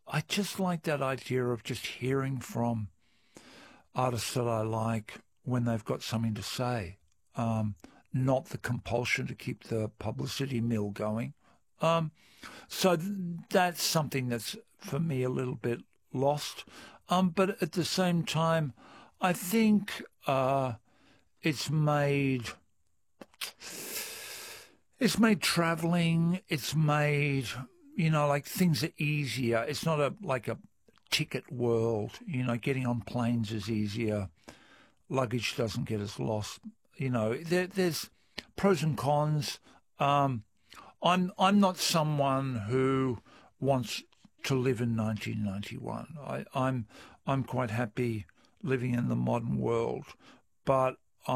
I just like that idea of just hearing from artists that I like when they've got something to say, not the compulsion to keep the publicity mill going. So that's something that's, for me, a little bit lost. But at the same time, I think it's made traveling, it's made, like things are easier. It's not like a ticket world. Getting on planes is easier. Luggage doesn't get as lost. There's pros and cons. I'm not someone who wants to live in 1991. I'm quite happy living in the modern world, but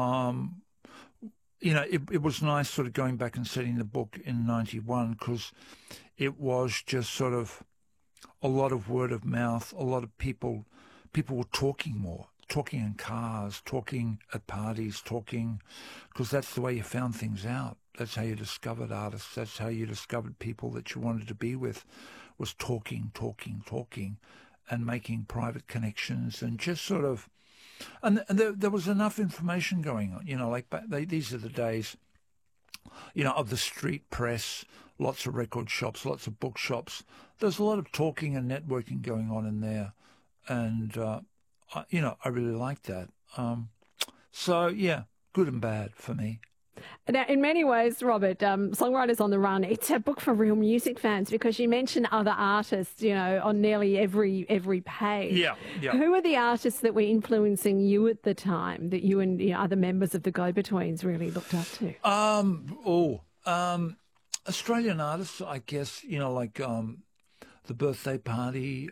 it was nice sort of going back and setting the book in 91 because it was just sort of a lot of word of mouth, a lot of people were talking more, talking in cars, talking at parties, because that's the way you found things out. That's how you discovered artists. That's how you discovered people that you wanted to be with, was talking, and making private connections and just sort of, and there was enough information going on, these are the days, of the street press, lots of record shops, lots of bookshops. There's a lot of talking and networking going on in there. And, I really like that. So, yeah, good and bad for me. Now, in many ways, Robert, Songwriters on the Run, it's a book for real music fans because you mention other artists, on nearly every page. Yeah. Who are the artists that were influencing you at the time that you and other members of the Go-Betweens really looked up to? Australian artists, I guess, like The Birthday Party,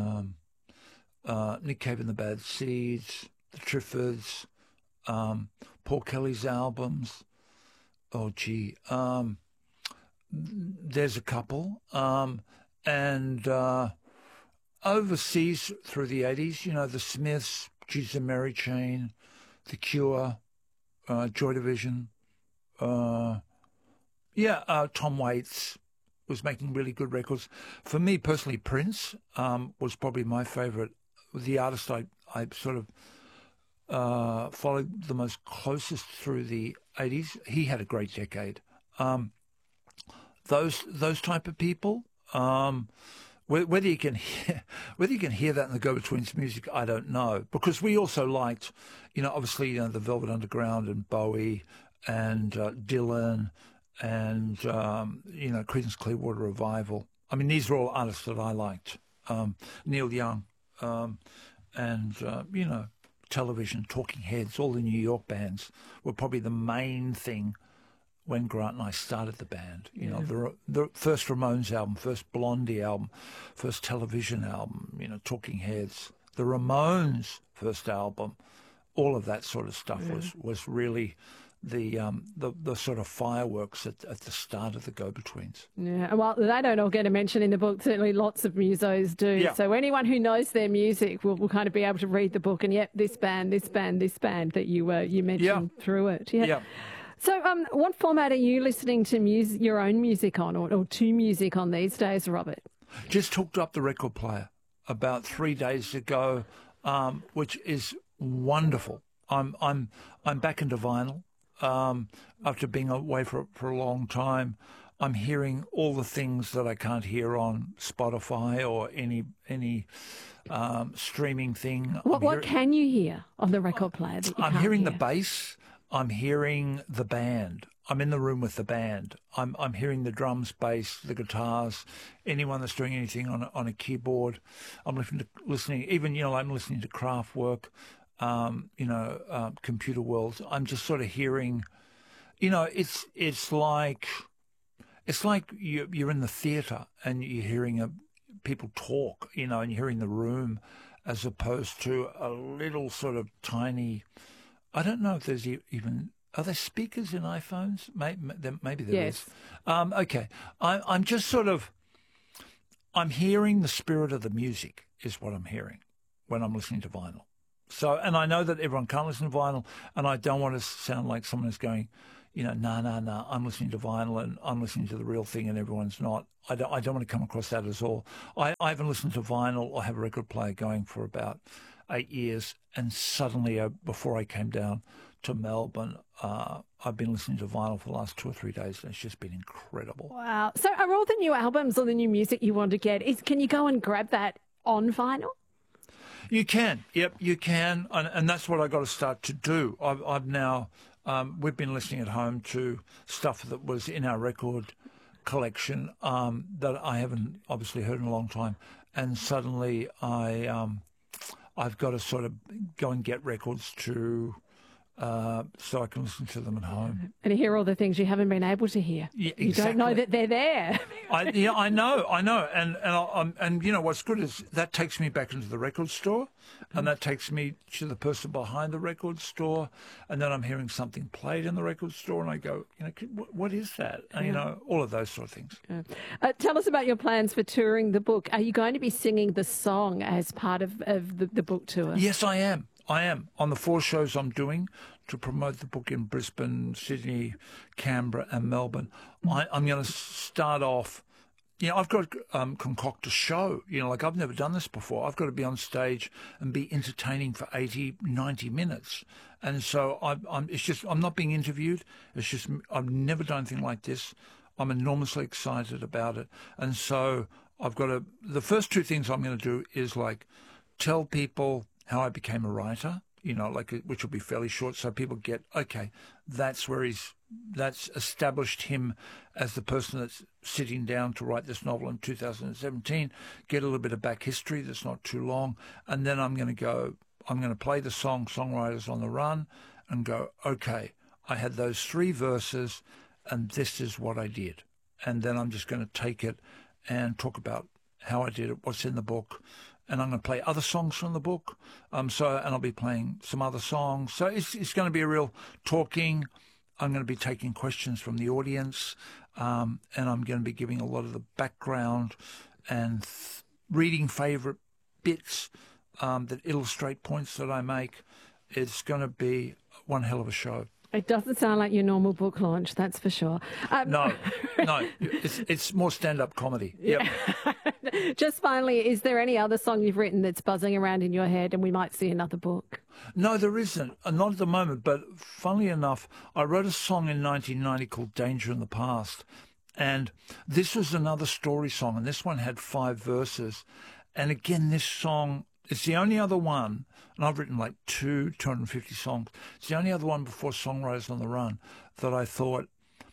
Nick Cave and the Bad Seeds, The Triffids, Paul Kelly's albums. Oh, gee. There's a couple. And overseas through the 80s, the Smiths, Jesus and Mary Chain, The Cure, Joy Division. Tom Waits was making really good records. For me personally, Prince was probably my favourite. The artist I sort of followed the most closest through the 80s. He had a great decade. Those type of people, whether you can hear that in the Go-Betweens music, I don't know. Because we also liked, obviously, the Velvet Underground and Bowie and Dylan and, Creedence Clearwater Revival. I mean, these are all artists that I liked. Neil Young, Television, Talking Heads, all the New York bands were probably the main thing when Grant and I started the band. The first Ramones album, first Blondie album, first Television album, Talking Heads, the Ramones first album, all of that sort of stuff was really the sort of fireworks at the start of the Go-Betweens. Yeah, well, they don't all get a mention in the book. Certainly lots of musos do. Yeah. So anyone who knows their music will kind of be able to read the book and, this band that you mentioned through it. Yeah. So what format are you listening to your own music on or to music on these days, Robert? Just hooked up the record player about 3 days ago, which is wonderful. I'm back into vinyl. After being away for a long time, I'm hearing all the things that I can't hear on Spotify or any streaming thing. What can you hear on the record player that you I'm hearing the bass. I'm hearing the band. I'm in the room with the band. I'm hearing the drums, bass, the guitars, anyone that's doing anything on a keyboard. I'm listening. Even I'm listening to Kraftwerk. Computer worlds. I'm just sort of hearing, it's like you're in the theatre and you're hearing people talk, and you're hearing the room, as opposed to a little sort of tiny. I don't know if there's even. Are there speakers in iPhones? Maybe there is. Okay, I'm just sort of. I'm hearing the spirit of the music is what I'm hearing when I'm listening to vinyl. So, and I know that everyone can't listen to vinyl, and I don't want to sound like someone who's going, no, I'm listening to vinyl and I'm listening to the real thing and everyone's not. I don't want to come across that at all. I haven't listened to vinyl. I have a record player going for about 8 years, and suddenly, before I came down to Melbourne, I've been listening to vinyl for the last 2 or 3 days, and it's just been incredible. Wow. So are all the new albums or the new music you want to get, can you go and grab that on vinyl? You can. Yep, you can. And that's what I got to start to do. I've now, we've been listening at home to stuff that was in our record collection that I haven't obviously heard in a long time. And suddenly I've got to sort of go and get records to so I can listen to them at home. And hear all the things you haven't been able to hear. Yeah, exactly. You don't know that they're there. I know. And you know what's good is that takes me back into the record store, and that takes me to the person behind the record store, and then I'm hearing something played in the record store, and I go, what is that? And, all of those sort of things. Yeah. Tell us about your plans for touring the book. Are you going to be singing the song as part of the book tour? Yes, I am. On the 4 shows I'm doing to promote the book in Brisbane, Sydney, Canberra and Melbourne. I'm going to start off, I've got to concoct a show. I've never done this before. I've got to be on stage and be entertaining for 80, 90 minutes. And so I'm not being interviewed. It's just I've never done anything like this. I'm enormously excited about it. And so the first 2 things I'm going to do is tell people how I became a writer, which will be fairly short, so people get, okay, that's established him as the person that's sitting down to write this novel in 2017, get a little bit of back history that's not too long, and then I'm going to play the song Songwriters on the Run and go, okay, I had those 3 verses and this is what I did. And then I'm just going to take it and talk about how I did it, what's in the book, and I'm going to play other songs from the book. And I'll be playing some other songs. So it's going to be a real talking. I'm going to be taking questions from the audience, and I'm going to be giving a lot of the background and reading favourite bits that illustrate points that I make. It's going to be one hell of a show. It doesn't sound like your normal book launch, that's for sure. No, it's more stand-up comedy. Yep. Just finally, is there any other song you've written that's buzzing around in your head and we might see another book? No, there isn't. Not at the moment, but funnily enough, I wrote a song in 1990 called Danger in the Past, and this was another story song, and this one had 5 verses. And again, this song, it's the only other one, and I've written 250 songs. It's the only other one before Songwriters on the Run that I thought,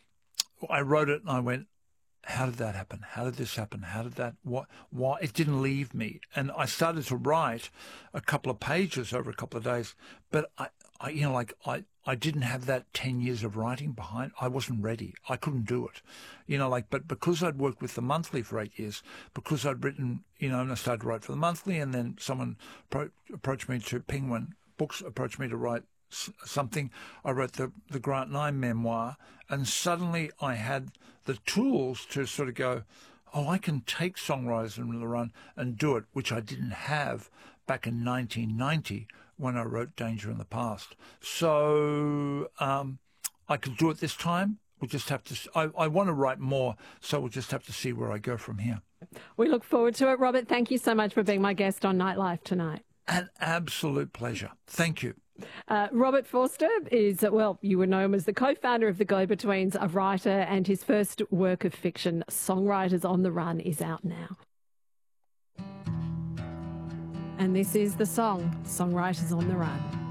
I wrote it and I went, how did that happen? How did this happen? How did that, why? It didn't leave me. And I started to write a couple of pages over a couple of days, but I didn't have that 10 years of writing behind. I wasn't ready. I couldn't do it. But because I'd worked with the Monthly for 8 years, because I'd written, and I started to write for the Monthly, and then someone approached me to Penguin Books, approached me to write something. I wrote the Grant Nye memoir, and suddenly I had the tools to sort of go, I can take Songwriters on the Run and do it, which I didn't have back in 1990 when I wrote Danger in the Past. So I could do it this time. We'll just have to. I want to write more, so we'll just have to see where I go from here. We look forward to it, Robert. Thank you so much for being my guest on Nightlife tonight. An absolute pleasure. Thank you. Robert Forster is, you would know him as the co-founder of The Go-Betweens, a writer, and his first work of fiction, Songwriters on the Run, is out now. And this is the song, Songwriters on the Run.